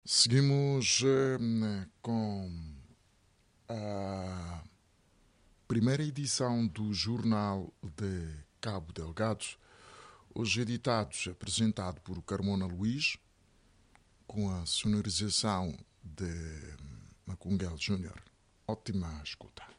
Seguimos com a primeira edição do Jornal de Cabo Delgado, hoje apresentado por Carmona Luís, com a sonorização de Macunguel Júnior. Ótima escuta.